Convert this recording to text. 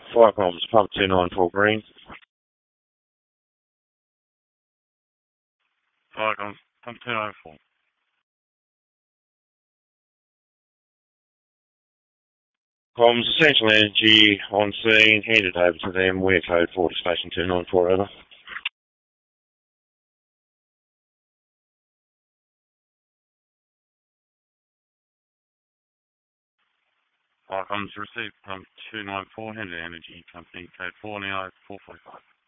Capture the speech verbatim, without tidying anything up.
Fire comms, pump two nine four green. Fire comms, pump two nine four. Comms, Essential Energy on scene, handed over to them. We're code four to station two nine four, over. Fire comms, received pump two nine four, handed energy company code four now four forty five.